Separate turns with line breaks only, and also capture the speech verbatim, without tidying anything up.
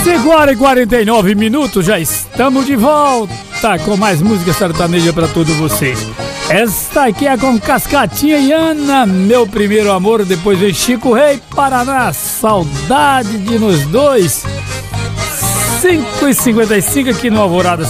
cinco horas e quarenta e nove minutos, já estamos de volta com mais música sertaneja pra todos vocês. Esta aqui é com Cascatinha e Ana, Meu Primeiro Amor. Depois vem Chico Rei, Paraná, Saudade de Nós Dois. cinco e cinquenta e cinco aqui no Alvorada